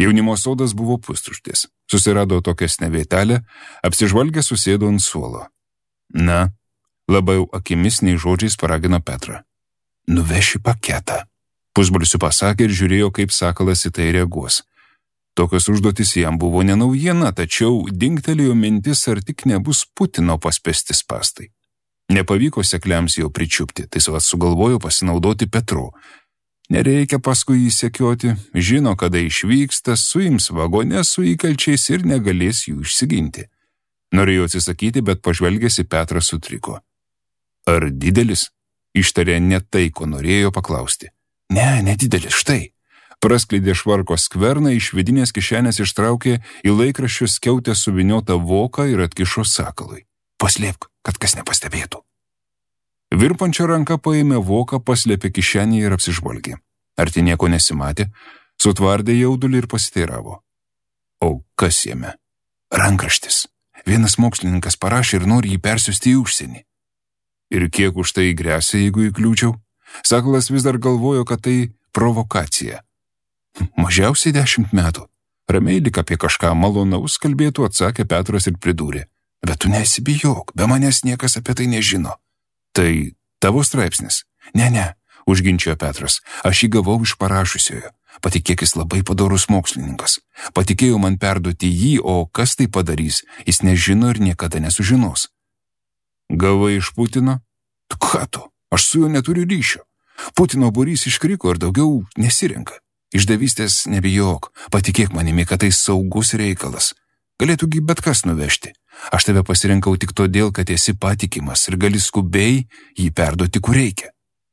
Jaunimo sodas buvo pustuštis. Susirado tokiasnę vietelę, apsižvalgę susėdo ant suolo. Na, labiau akimis nei žodžiais paragino Petrą. Nuveši paketą. Pusbalsiu pasakė ir žiūrėjo, kaip Sakalas į tai reaguos. Tokios užduotis jam buvo ne naujiena, tačiau dingtelėjo mintis, ar tik nebus Putino paspęsti spąstai. Nepavyko sekliams jo pričiupti, tai sugalvojo pasinaudoti Petru. Nereikia paskui jį sekioti, žino, kada išvyksta, suims vagone su įkalčiais ir negalės jų išsiginti. Norėjo atsisakyti, bet pažvelgęs į Petrą sutriko. Ar didelis? Ištarė ne tai, ko norėjo paklausti. Ne, nedidelis, štai. Praskleidė švarko skverną, iš vidinės kišenės ištraukė į laikraščių skiautę suviniotą voką ir atkišo Sakalui. Paslėpk, kad kas nepastebėtų. Virpančia ranka paėmė voką, paslėpė kišenį ir apsižvalgė. Arti nieko nesimatė, sutvardė jaudulį ir pasiteiravo. O kas jame? Rankraštis. Vienas mokslininkas parašė ir nori jį persiųsti į užsienį. Ir kiek už tai gresia, jeigu įkliūčiau? Sakalas vis dar galvojo, kad tai provokacija. Mažiausiai 10 metų. Ramiai lyg apie kažką malonaus kalbėtų, atsakė Petras ir pridūrė. Bet tu nesibijok, be manęs niekas apie tai nežino. Tai tavo straipsnis? Ne, užginčijo Petras. Aš jį gavau iš parašusiojo. Patikėk, jis labai padorus mokslininkas. Patikėjo man perduoti jį, o kas tai padarys, jis nežino ir niekada nesužinos. Gavai iš Putino? Tu ką tu? Aš su juo neturiu ryšio. Putino būrys iškriko ir daugiau nesirenka. Išdavystės nebijok, patikėk manimi, kad tai saugus reikalas. Galėtųgi bet kas nuvežti. Aš tave pasirinkau tik todėl, kad esi patikimas ir gali skubiai jį perduoti, kur reikia.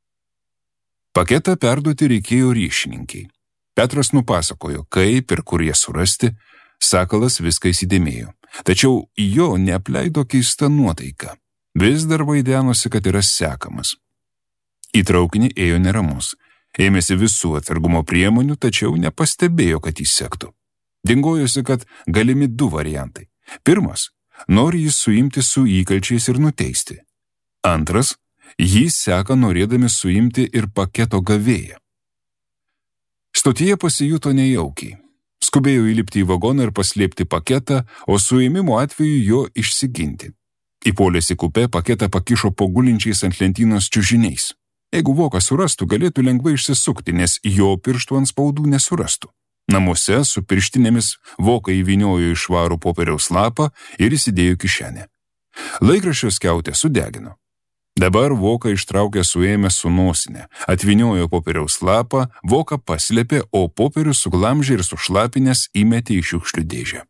Paketą perduoti reikėjo ryšininkiai. Petras nupasakojo, kaip ir kur jie surasti, Sakalas viską įsidėmėjo. Tačiau jo neapleido keista nuotaika. Vis dar vaidenosi, kad yra sekamas. Į traukinį ėjo neramus. Ėmėsi visų atsargumo priemonių, tačiau nepastebėjo, kad jis sektų. Dingojosi, kad galimi 2 variantai. Pirmas – nori jis suimti su įkalčiais ir nuteisti. Antras – jį seka norėdami suimti ir paketo gavėją. Stotyje pasijuto nejaukiai. Skubėjo įlipti į vagoną ir paslėpti paketą, o suėmimo atveju jo išsiginti. Įpuolęs į kupę, paketą pakišo po gulinčiais ant lentynos čiužiniais. Jeigu voką surastų, galėtų lengvai išsisukti, nes jo pirštų ant spaudų nesurastų. Namuose su pirštinėmis voką įvyniojo į švarų popieriaus lapą ir įsidėjo kišenę. Laikraščio skiautę sudegino. Dabar voką ištraukė suėmęs su nosinė, atvyniojo popieriaus lapą, voką paslėpė, o popierius suglamžė ir sušlapinės įmetė į šiukšlių dėžę.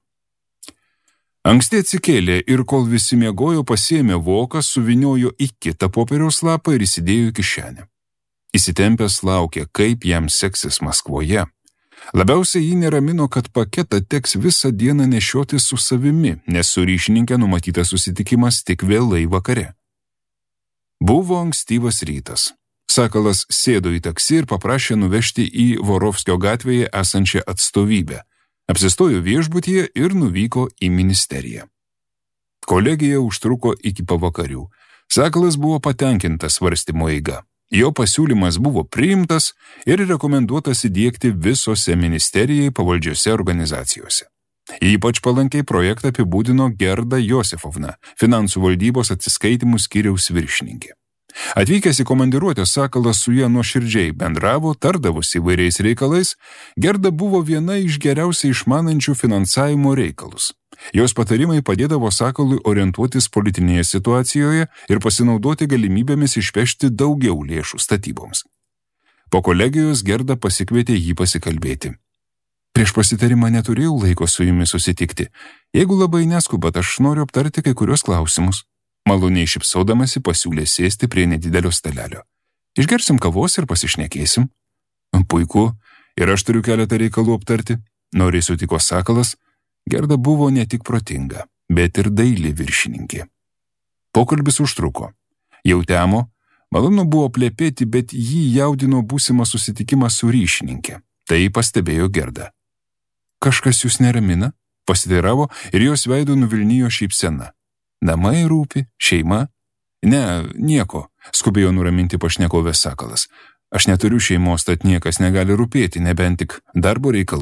Anksti atsikėlė ir kol visi miegojo, pasiėmė voką, suvyniojo į kitą popieriaus lapą ir įsidėjo į kišenę. Įsitempęs laukė, kaip jam seksis Maskvoje. Labiausiai jį neramino, kad paketą teks visą dieną nešioti su savimi, nes su ryšininkė numatytas susitikimas tik vėlai vakare. Buvo ankstyvas rytas. Sakalas sėdo į taksi ir paprašė nuvežti į Vorovskio gatvėje esančią atstovybę. Apsistojo viešbutyje ir nuvyko į ministeriją. Kolegija užtruko iki pavakarių. Sakalas buvo patenkintas svarstymo eiga. Jo pasiūlymas buvo priimtas ir rekomenduotas įdiegti visose ministerijai pavaldžiose organizacijose. Ypač palankiai projektą apibūdino Gerda Josefovna, finansų valdybos atsiskaitimų skyriaus viršininkė. Atvykęs į komandiruotę, Sakalas su ja nuoširdžiai bendravo, tardavosi įvairiais reikalais. Gerda buvo viena iš geriausiai išmanančių finansavimo reikalus. Jos patarimai padėdavo Sakalui orientuotis politinėje situacijoje ir pasinaudoti galimybėmis išpešti daugiau lėšų statyboms. Po kolegijos Gerda pasikvietė jį pasikalbėti. Prieš pasitarimą neturėjau laiko su jumis susitikti. Jeigu labai neskubat, aš noriu aptarti kai kurios klausimus. Maloniai šypsodamasi pasiūlė sėsti prie nedidelio stalelio. Išgersim kavos ir pasišnekėsim. Puiku, ir aš turiu keletą reikalų aptarti. Noriai sutiko Sakalas. Gerda buvo ne tik protinga, bet ir daili viršininkė. Pokalbis užtruko. Jau temo, malonu buvo plepėti, bet jį jaudino būsimas susitikimas su ryšininkė. Tai pastebėjo Gerda. Kažkas jūs neramina? Pasiteiravo ir jos veidu nuvilnijo šypsena. Namai rūpi, šeima? Ne, nieko, skubėjo nuraminti pašnekovės Sakalas. Aš neturiu šeimos, tad niekas negali rūpėti, nebent tik darbo reikalai.